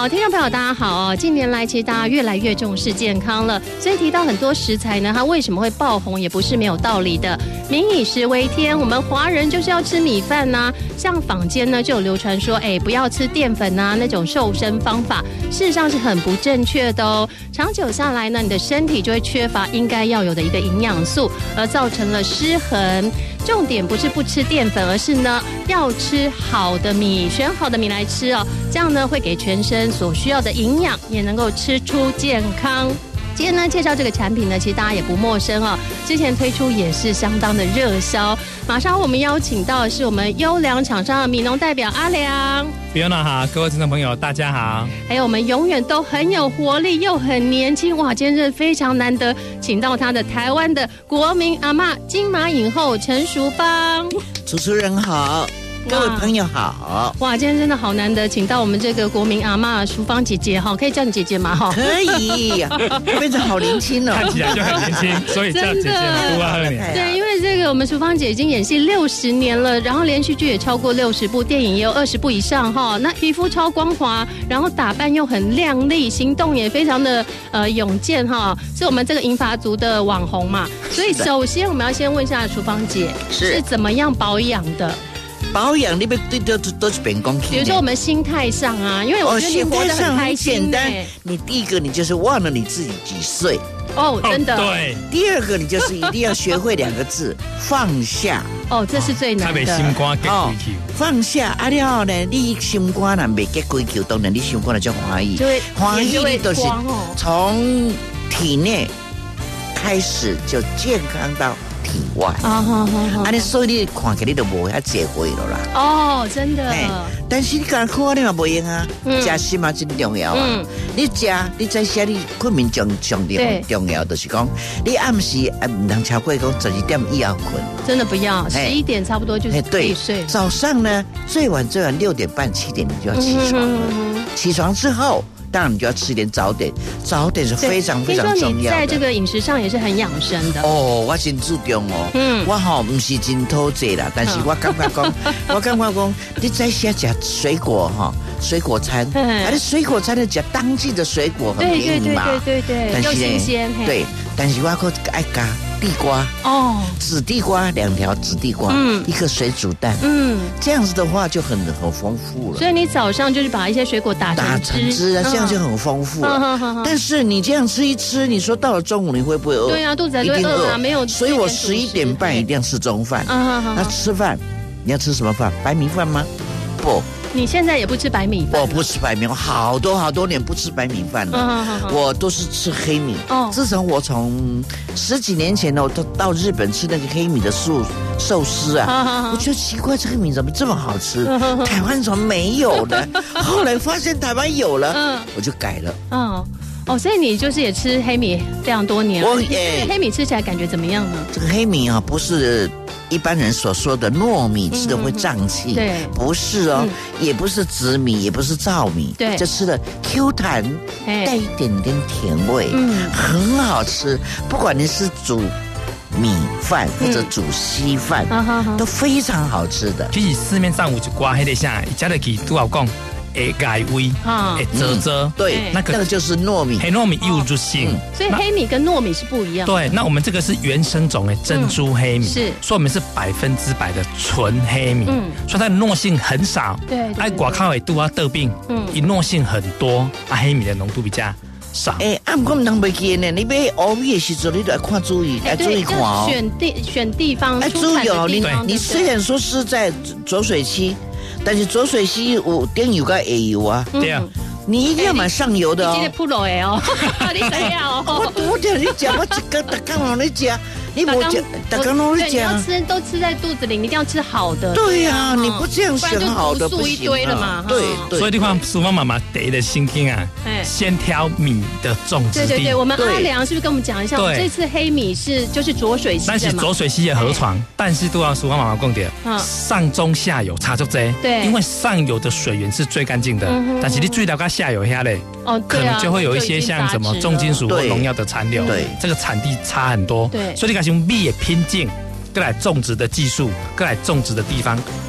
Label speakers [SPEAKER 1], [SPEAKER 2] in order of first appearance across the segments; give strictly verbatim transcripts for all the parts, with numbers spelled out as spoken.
[SPEAKER 1] 好，听众朋友大家好哦。近年来其实大家越来越重视健康了，所以提到很多食材呢，它为什么会爆红也不是没有道理的。民以食为天，我们华人就是要吃米饭呐、啊。像坊间呢就有流传说，哎，不要吃淀粉啊那种瘦身方法，事实上是很不正确的哦。长久下来呢，你的身体就会缺乏应该要有的一个营养素，而造成了失衡。重点不是不吃淀粉，而是呢要吃好的米，选好的米来吃哦，这样呢会给全身所需要的营养，也能够吃出健康。今天呢介绍这个产品呢，其实大家也不陌生哦，之前推出也是相当的热销。马上我们邀请到的是我们优良厂商的米农代表阿良。
[SPEAKER 2] Fiona 好，各位听众朋友大家好。
[SPEAKER 1] 还有我们永远都很有活力又很年轻，哇，今天真的非常难得，请到他的台湾的国民阿嬷金马影后陈淑芳。
[SPEAKER 3] 主持人好，各位朋友好。
[SPEAKER 1] 哇，今天真的好难得，请到我们这个国民阿嬷淑芳姐姐哈，可以叫你姐姐吗？哈，
[SPEAKER 3] 可以，变得好年轻哦，
[SPEAKER 2] 看起来就很年轻，所以叫姐姐嘛，多二年。
[SPEAKER 1] 对，因为这个我们淑芳姐已经演戏六十年了，然后连续剧也超过六十部，电影也有二十部以上哈。那皮肤超光滑，然后打扮又很靓丽，行动也非常的呃勇健哈，是我们这个银发族的网红嘛。所以首先我们要先问一下淑芳姐是, 是怎么样保养的？
[SPEAKER 3] 保养你别对都都是变讲起。
[SPEAKER 1] 比如说我们心态上啊，因为我觉得你活得很开心、欸。
[SPEAKER 3] 简单，你第一个你就是忘了你自己几岁。
[SPEAKER 1] 哦，真的。
[SPEAKER 2] 对。
[SPEAKER 3] 第二个你就是一定要学会两个字，放下。
[SPEAKER 1] 哦，这是最难的。
[SPEAKER 2] 他心肝结归球。
[SPEAKER 3] 放下啊了后呢，你心肝若未结归球，当然你心肝就欢喜。欢喜你就是从体内开始就健康到体外啊，好好好，啊，你所以你看起来你都无遐结会了啦。
[SPEAKER 1] 哦，真的。
[SPEAKER 3] 但是你刚看你嘛不用啊，食食嘛真重要啊。嗯、你食，你在写你困眠上上重重要，就是讲你暗时啊唔能超过讲十二点以后困。
[SPEAKER 1] 真的不要，十一点差不多就是可以睡。
[SPEAKER 3] 早上呢，最晚最晚六点半七点你就要起床了。嗯、起床之后。当然你就要吃一点早点，早点是非常非常重要的。
[SPEAKER 1] 听说你在这个饮食上也是很养生的
[SPEAKER 3] 哦，我真注重哦。嗯，我吼不是真偷济啦，但是我感觉讲，我感觉讲，你在下吃水果哈，水果餐，而且水果餐的吃当季的水果很便宜嘛，
[SPEAKER 1] 对对对对对，又新鲜。
[SPEAKER 3] 对，但是我可爱加地瓜哦，紫地瓜两条紫地瓜，嗯，一颗水煮蛋，嗯，这样子的话就很很丰富了。
[SPEAKER 1] 所以你早上就是把一些水果打成
[SPEAKER 3] 打成汁啊，这样就很丰富了。但是你这样吃一吃，你说到了中午你会不会饿？
[SPEAKER 1] 对啊，肚子还会饿啊，没有。
[SPEAKER 3] 所以我十一点半一定要吃中饭。那吃饭你要吃什么饭？白米饭吗？不。
[SPEAKER 1] 你现在也不吃白米饭？
[SPEAKER 3] 我不吃白米，我好多好多年不吃白米饭了。嗯、好好我都是吃黑米。哦，自从我从十几年前呢，我都到日本吃那个黑米的寿寿司啊，好好好我觉得奇怪，这个米怎么这么好吃？好好台湾怎么没有呢？后来发现台湾有了，嗯、我就改了。
[SPEAKER 1] 嗯。哦，所以你就是也吃黑米非常多年了。我诶，黑米吃起来感觉怎么样呢？
[SPEAKER 3] 这个黑米啊，不是一般人所说的糯米，吃的会胀气。对，不是哦，嗯、也不是紫米，也不是糙米。对，这吃的 Q 弹，带一点点甜味，嗯，很好吃。不管你是煮米饭或者煮稀饭，嗯、都非常好吃的。
[SPEAKER 2] 其实市面上有一挂黑的啥，加得起多少讲？会改味，会折折，
[SPEAKER 3] 对，那个那个就是糯米，
[SPEAKER 2] 黑糯米有入性，
[SPEAKER 1] 所以黑米跟糯米是不一样的。
[SPEAKER 2] 对，那我们这个是原生种的珍珠黑米，是，所以我们是百分之百的纯黑米，嗯，所以它的糯性很少，对，爱寡靠的度啊得病，嗯，以糯性很多，啊黑米的浓度比较少。
[SPEAKER 3] 哎，啊，我们能袂记呢？你买黑米的时候，你都要看注意，要注意看哦。
[SPEAKER 1] 选地选地方，
[SPEAKER 3] 哎，注意哦，你你虽然说是在浊水期。但是浊水溪有点油跟下油啊，对啊，你一定要买上游的哦。
[SPEAKER 1] 你这个普罗的哦，你怎样哦？
[SPEAKER 3] 我我叫你讲，我一个大刚让你讲，你不讲，大刚让你讲。
[SPEAKER 1] 你要吃都吃在肚子里，你一定要吃好的。
[SPEAKER 3] 对呀，你不这样选好的不行。
[SPEAKER 1] 一堆了嘛，
[SPEAKER 3] 对对。
[SPEAKER 2] 所以你看，淑芳妈妈得的心经啊，先挑米的种植地。
[SPEAKER 1] 对对对，我们阿良是不是跟我们讲一下？这次黑米是就是浊水溪的嘛？
[SPEAKER 2] 但是浊水溪的河床，但是都要淑芳妈妈讲的，上中下游差就这。对，因为上游的水源是最干净的，但是你最了解下游下嘞，哦，可能就会有一些像什么重金属或农药的残留。对，这个产地差很多。对，所以你讲用米的品种，过来种植的技术，过来种植的地方，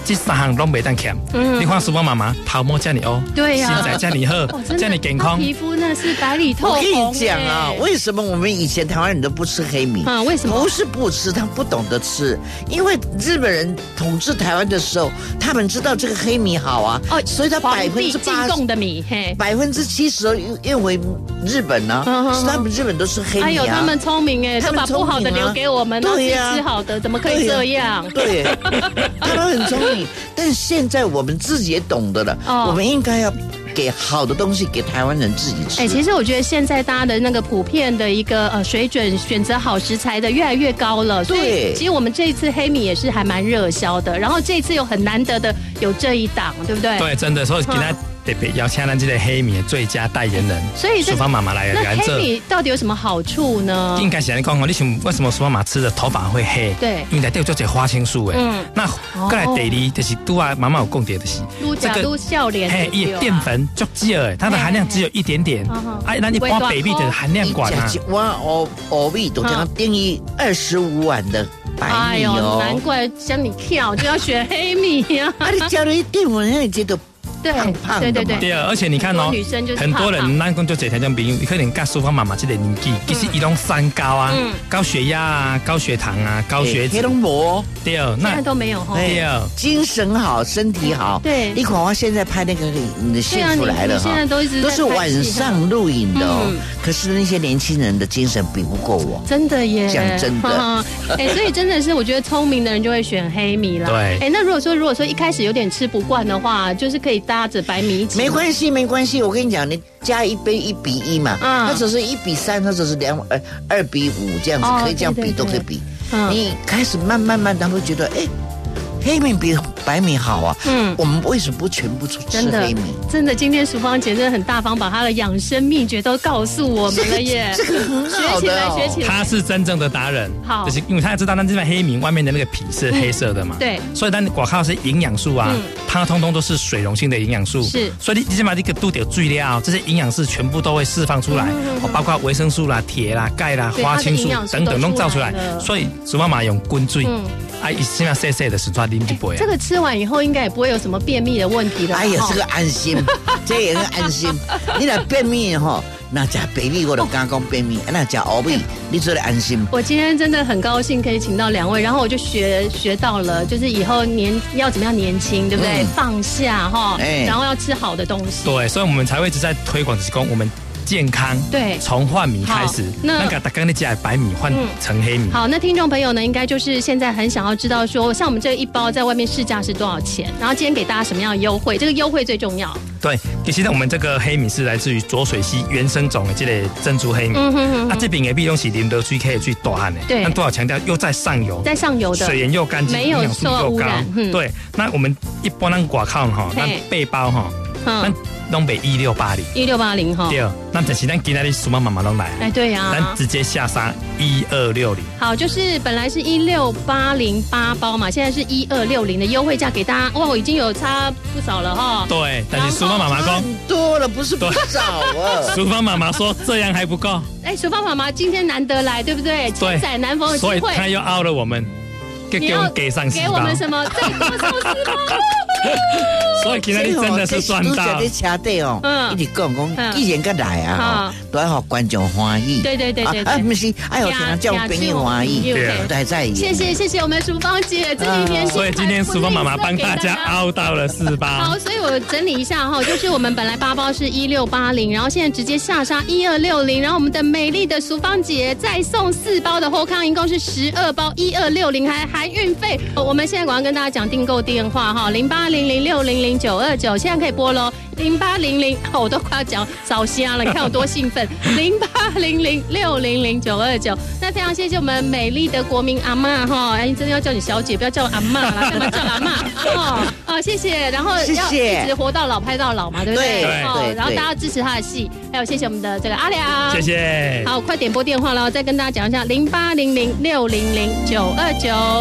[SPEAKER 2] 这三项都没当欠。嗯，你看苏芳妈妈头毛这么乌，
[SPEAKER 1] 对呀，
[SPEAKER 2] 身材这么好，这么健康，
[SPEAKER 1] 皮肤那是白里透红。
[SPEAKER 3] 我跟你讲啊，为什么我们以前台湾人都不吃黑米？
[SPEAKER 1] 啊，为什么？
[SPEAKER 3] 不是不吃，他不懂得吃，因为日本人统治台湾的时候，他们知道这个黑米好啊，哦，所以他百分之八
[SPEAKER 1] 十的米，嘿，
[SPEAKER 3] 百分之七十运回日本呢、啊，是他们日本都是黑米啊。哎呦，
[SPEAKER 1] 他们聪明哎，都把不好的留给我们，对呀，吃好的，怎么可以这样？
[SPEAKER 3] 对，他们很聪明，但是现在我们自己也懂得了，哦、我们应该要给好的东西给台湾人自己吃。
[SPEAKER 1] 哎、欸，其实我觉得现在大家的那个普遍的一个呃水准，选择好食材的越来越高了。所以其实我们这一次黑米也是还蛮热销的，然后这一次有很难得的有这一档，对不对？
[SPEAKER 2] 对，真的，所以给他。特别邀请咱这个黑米的最佳代言人，
[SPEAKER 1] 所以
[SPEAKER 2] 淑芳妈妈来。
[SPEAKER 1] 那黑米到底有什么好处呢？
[SPEAKER 2] 应该是你讲哦，你想为什么淑芳妈妈吃的头发会黑？
[SPEAKER 1] 对，
[SPEAKER 2] 因为内底有这花青素诶。嗯，那过来第二就是拄啊，妈妈有讲到的是，
[SPEAKER 1] 这个笑脸，
[SPEAKER 2] 嘿，也淀粉足少诶，它的含量只有一点点。哎，那一般 baby 的含量管啊。
[SPEAKER 3] 我我我米都讲定义二十五碗的白米哦。哎呦，
[SPEAKER 1] 难怪像你跳就要选黑米呀。
[SPEAKER 3] 啊，你加了一淀粉，让你觉得。
[SPEAKER 1] 对，
[SPEAKER 3] 胖胖的
[SPEAKER 1] 对对对，
[SPEAKER 2] 对，而且你看哦，
[SPEAKER 1] 女生就是
[SPEAKER 2] 很多人，咱讲就这条种朋友，可能跟淑芳妈妈这个年纪，其实伊拢三高啊，高血压啊，高血糖啊，高血脂，
[SPEAKER 3] 黑龙膜，
[SPEAKER 2] 对，
[SPEAKER 1] 那现在都没有哈，
[SPEAKER 3] 对，精神好，身体好，
[SPEAKER 1] 对，
[SPEAKER 3] 你看我现在拍那个你的幸福来了哈，
[SPEAKER 1] 现在都一直
[SPEAKER 3] 都是晚上录影的哦，可是那些年轻人的精神比不过我，
[SPEAKER 1] 真的耶，
[SPEAKER 3] 讲真的，
[SPEAKER 1] 哎，所以真的是我觉得聪明的人就会选黑米啦，
[SPEAKER 2] 对，
[SPEAKER 1] 哎，那如果说如果说一开始有点吃不惯的话，就是可以搭着白米一起。
[SPEAKER 3] 没关系，没关系。我跟你讲，你加一杯一比一嘛，嗯，它只是一比三，它只是两呃二比五这样子，哦、可以这样比，对对对都可以比。嗯、你开始慢慢慢，他会觉得，哎，黑米比白米好啊。嗯，我们为什么不全部吃黑米？
[SPEAKER 1] 真的，今天淑芳姐真的很大方，把她的养生秘诀都告诉我们了耶。
[SPEAKER 3] 这个很好的、哦，
[SPEAKER 1] 学起来，学起来。
[SPEAKER 2] 她是真正的达人，
[SPEAKER 1] 好，
[SPEAKER 2] 就是因为她知道，那这块黑米外面的那个皮是黑色的嘛，
[SPEAKER 1] 嗯、对，
[SPEAKER 2] 所以咱广告是营养素啊。嗯，它通通都是水溶性的营养素，
[SPEAKER 1] 是，
[SPEAKER 2] 所以你起码这个肚有最料，这些营养素全部都会释放出来，嗯嗯、包括维生素啦、铁啦、钙啦、花青素等等都造出来。所以苏妈妈用滚水，嗯、啊，一现在细细的是抓啉一杯。
[SPEAKER 1] 这个吃完以后应该也不会有什么便秘的问题了。
[SPEAKER 3] 哎呀，这个安心，这也很安心。你若便秘哈。那吃白米我就刚讲便秘，那吃黑米你做得安心。
[SPEAKER 1] 我今天真的很高兴可以请到两位，然后我就学学到了，就是以后年要怎么样年轻，对不对？嗯、放下哈，欸、然后要吃好的东西。
[SPEAKER 2] 对，所以我们才会一直在推广，就是讲我们健康，
[SPEAKER 1] 对，
[SPEAKER 2] 从换米开始，那个大刚你加白米换成黑米。
[SPEAKER 1] 好，那听众朋友呢，应该就是现在很想要知道说，像我们这一包在外面市价是多少钱？然后今天给大家什么样的优惠？这个优惠最重要。
[SPEAKER 2] 对，其实我们这个黑米是来自于浊水溪原生种的这个珍珠黑米。嗯哼哼。啊，这边的米东西林德水可以去大汉的，
[SPEAKER 1] 对。
[SPEAKER 2] 但多少强调又在上游，
[SPEAKER 1] 在上游的，
[SPEAKER 2] 水源又干净，
[SPEAKER 1] 没有受污染。
[SPEAKER 2] 嗯、对，那我们一般咱外口哈，咱背包哈，咱拢卖一六八零，
[SPEAKER 1] 一六八零哈。
[SPEAKER 2] 对，那但是咱今天的苏妈妈妈拢来，
[SPEAKER 1] 哎，对呀、啊，
[SPEAKER 2] 咱直接下杀一二六零。
[SPEAKER 1] 好，就是本来是一六八零八包嘛，现在是一二六零的优惠价给大家，哇，已经有差不少了哈。
[SPEAKER 2] 对，但是淑芳妈妈说
[SPEAKER 3] 多了，不是不少啊。
[SPEAKER 2] 淑芳妈妈说这样还不够。
[SPEAKER 1] 哎，淑芳妈妈今天难得来，对不对？千载难逢的机会，
[SPEAKER 2] 所以她又凹了我们，
[SPEAKER 1] 给我们给上给我们什么？再多送四包。
[SPEAKER 2] 所以今天你真的是赚到。
[SPEAKER 3] 这车底哦，嗯，一直讲讲，既然个来啊，都要让观众欢喜。
[SPEAKER 1] 对对对对
[SPEAKER 3] 啊，不是，哎呦，天啊，叫朋友欢喜，都还在意。
[SPEAKER 1] 谢谢谢谢我们淑芳姐，这几天
[SPEAKER 2] 所以今天淑芳妈妈帮大家凹到了四包。
[SPEAKER 1] 好，所以我整理一下哈，就是我们本来八包是一六八零，然后现在直接下杀一二六零，然后我们的美丽的淑芳姐再送四包的后康，一共是十二包一二六零，还含运费。我们现在赶快跟大家讲订购电话哈，零八零零六零零九二九，现在可以拨喽，零八零零，我都快要讲烧瞎了，你看我多兴奋，零八零零六零零九二九。那非常谢谢我们美丽的国民阿嬷哈，哎，真的要叫你小姐，不要叫我阿嬷啦，干嘛叫阿嬷？哦，好，谢谢，然后要一直活到老拍到老嘛，对不对？
[SPEAKER 3] 对对。
[SPEAKER 1] 然后大家支持他的戏，还有谢谢我们的这个阿良，
[SPEAKER 2] 谢谢。
[SPEAKER 1] 好，快点拨电话了，再跟大家讲一下，零八零零六零零九二九。